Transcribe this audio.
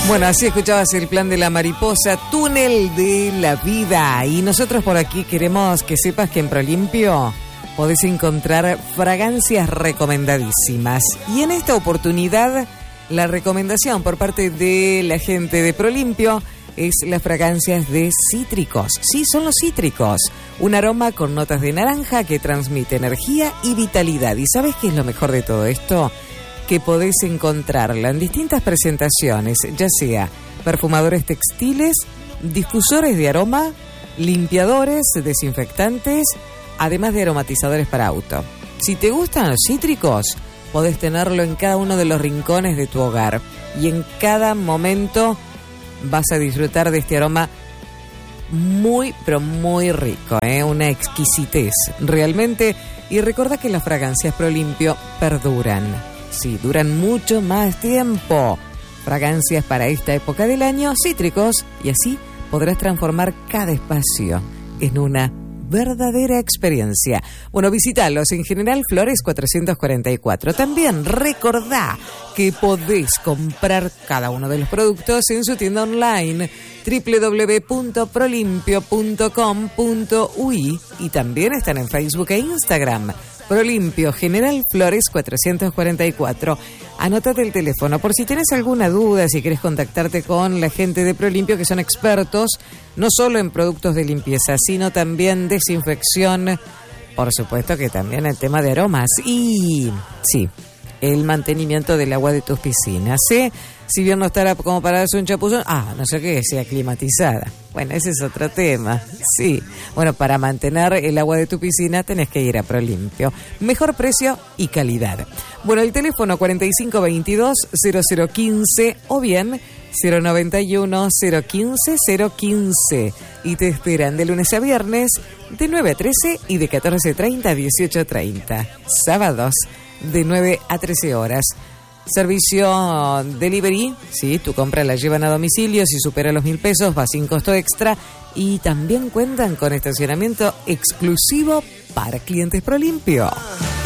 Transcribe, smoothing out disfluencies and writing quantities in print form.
Bueno, así escuchabas el plan de la mariposa, túnel de la vida. Y nosotros por aquí queremos que sepas que en Prolimpio podés encontrar fragancias recomendadísimas. Y en esta oportunidad, la recomendación por parte de la gente de Prolimpio es las fragancias de cítricos. Sí, son los cítricos. Un aroma con notas de naranja que transmite energía y vitalidad. ¿Y sabes qué es lo mejor de todo esto? Que podés encontrarla en distintas presentaciones, ya sea perfumadores textiles, difusores de aroma, limpiadores, desinfectantes, además de aromatizadores para auto. Si te gustan los cítricos, podés tenerlo en cada uno de los rincones de tu hogar y en cada momento vas a disfrutar de este aroma muy, pero muy rico, una exquisitez realmente. Y recordá que las fragancias Prolimpio perduran. Sí, duran mucho más tiempo. Fragancias para esta época del año, cítricos, y así podrás transformar cada espacio en una verdadera experiencia. Bueno, visítalos en General Flores 444. También recordá que podés comprar cada uno de los productos en su tienda online www.prolimpio.com.uy y también están en Facebook e Instagram. Prolimpio, General Flores 444. Anótate el teléfono por si tienes alguna duda, si querés contactarte con la gente de Prolimpio, que son expertos no solo en productos de limpieza, sino también desinfección, por supuesto que también el tema de aromas y, sí, el mantenimiento del agua de tus piscinas, ¿sí? Si bien no estará como para darse un chapuzón, no sé qué, sea climatizada. Bueno, ese es otro tema, sí. Bueno, para mantener el agua de tu piscina tenés que ir a Prolimpio. Mejor precio y calidad. Bueno, el teléfono 4522-0015 o bien 091-015-015. Y te esperan de lunes a viernes de 9 a 13 y de 14:30 a 18:30. Sábados de 9 a 13 horas. Servicio delivery, sí, tu compra la llevan a domicilio, si supera los 1.000 pesos va sin costo extra y también cuentan con estacionamiento exclusivo para clientes Prolimpio.